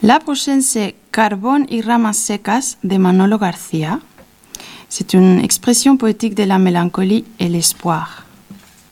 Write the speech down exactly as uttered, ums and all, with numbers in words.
La prochaine, c'est Carbón y ramas secas de Manolo García. C'est une expression poétique de la mélancolie et l'espoir.